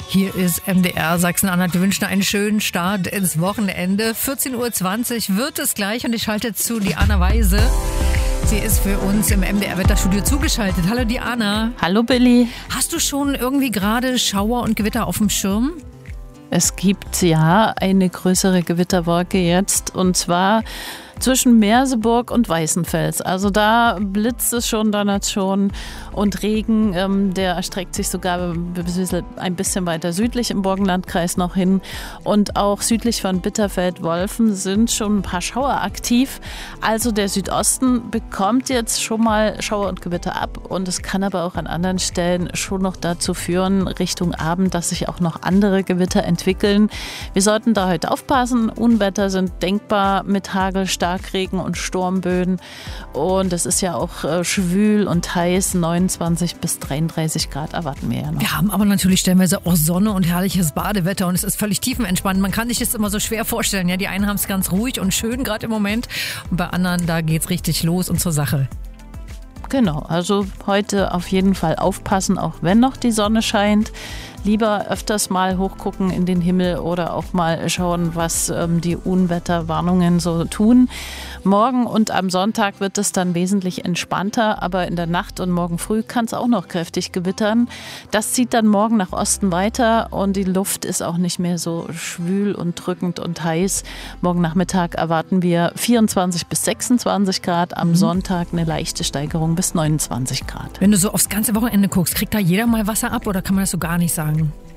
Hier ist MDR Sachsen-Anhalt. Wir wünschen einen schönen Start ins Wochenende. 14.20 Uhr wird es gleich und ich schalte zu Diana Weise. Sie ist für uns im MDR-Wetterstudio zugeschaltet. Hallo Diana. Hallo Billy. Hast du schon irgendwie gerade Schauer und Gewitter auf dem Schirm? Es gibt ja eine größere Gewitterwolke jetzt und zwar zwischen Merseburg und Weißenfels. Also da blitzt es schon, donnert schon und Regen, der erstreckt sich sogar ein bisschen weiter südlich im Burgenlandkreis noch hin. Und auch südlich von Bitterfeld-Wolfen sind schon ein paar Schauer aktiv. Also der Südosten bekommt jetzt schon mal Schauer und Gewitter ab und es kann aber auch an anderen Stellen schon noch dazu führen, Richtung Abend, dass sich auch noch andere Gewitter entwickeln. Wir sollten da heute aufpassen. Unwetter sind denkbar mit Hagel, Starkregen und Sturmböen. Und es ist ja auch schwül und heiß. 29 bis 33 Grad erwarten wir ja noch. Wir haben aber natürlich stellenweise auch Sonne und herrliches Badewetter und es ist völlig tiefenentspannt. Man kann sich das immer so schwer vorstellen. Ja, die einen haben es ganz ruhig und schön gerade im Moment und bei anderen, da geht's richtig los und zur Sache. Genau, also heute auf jeden Fall aufpassen, auch wenn noch die Sonne scheint. Lieber öfters mal hochgucken in den Himmel oder auch mal schauen, was die Unwetterwarnungen so tun. Morgen und am Sonntag wird es dann wesentlich entspannter, aber in der Nacht und morgen früh kann es auch noch kräftig gewittern. Das zieht dann morgen nach Osten weiter und die Luft ist auch nicht mehr so schwül und drückend und heiß. Morgen Nachmittag erwarten wir 24 bis 26 Grad, am Sonntag eine leichte Steigerung bis 29 Grad. Wenn du so aufs ganze Wochenende guckst, kriegt da jeder mal Wasser ab oder kann man das so gar nicht sagen?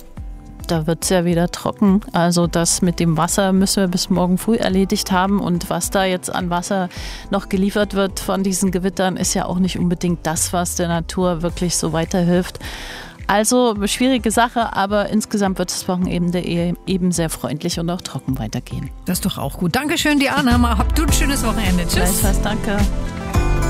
Da wird es ja wieder trocken. Also das mit dem Wasser müssen wir bis morgen früh erledigt haben. Und was da jetzt an Wasser noch geliefert wird von diesen Gewittern, ist ja auch nicht unbedingt das, was der Natur wirklich so weiterhilft. Also schwierige Sache, aber insgesamt wird das Wochenende eben sehr freundlich und auch trocken weitergehen. Das ist doch auch gut. Dankeschön, Diana. Habt du ein schönes Wochenende. Tschüss. Gleichfalls, danke.